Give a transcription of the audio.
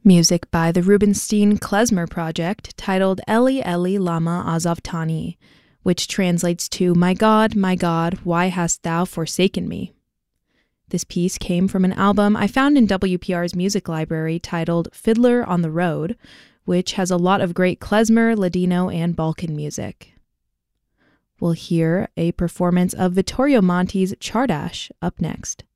Music by the Rubinstein Klezmer Project titled Eli Eli Lama Azavtani, which translates to my God, why hast thou forsaken me? This piece came from an album I found in WPR's music library titled Fiddler on the Road, which has a lot of great klezmer, Ladino, and Balkan music. We'll hear a performance of Vittorio Monti's Czardas up next.